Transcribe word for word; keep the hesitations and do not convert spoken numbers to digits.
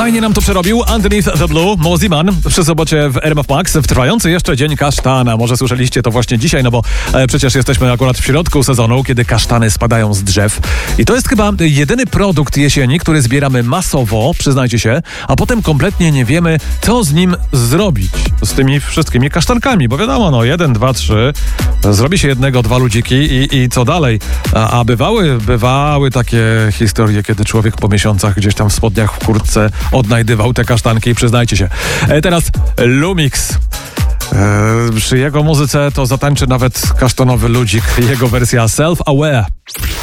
Fajnie nam to przerobił Underneath the Blue, Mozzie Man przy sobocie w R M F Max w trwający jeszcze Dzień Kasztana. Może słyszeliście to właśnie dzisiaj, no bo e, przecież jesteśmy akurat w środku sezonu, kiedy kasztany spadają z drzew. I to jest chyba jedyny produkt jesieni, który zbieramy masowo, przyznajcie się, a potem kompletnie nie wiemy, co z nim zrobić. Z tymi wszystkimi kasztankami, bo wiadomo, no jeden, dwa, trzy, zrobi się jednego, dwa ludziki i, i co dalej? A, a bywały, bywały takie historie, kiedy człowiek po miesiącach gdzieś tam w spodniach, w kurtce odnajdywał te kasztanki i przyznajcie się. E, teraz Lumix. E, przy jego muzyce to zatańczy nawet kasztanowy ludzik, jego wersja Self-Aware.